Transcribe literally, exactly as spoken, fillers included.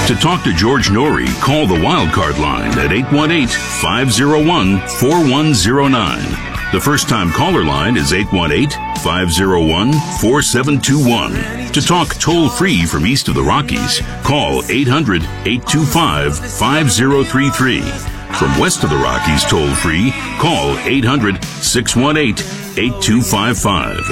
To talk to George Noory, call the Wildcard line at eight one eight, five oh one, four one oh nine. The first-time caller line is eight one eight, five oh one, four seven two one. To talk toll-free from east of the Rockies, call eight hundred, eight two five, five oh three three. From west of the Rockies toll-free, call eight hundred, six one eight, eight two five five.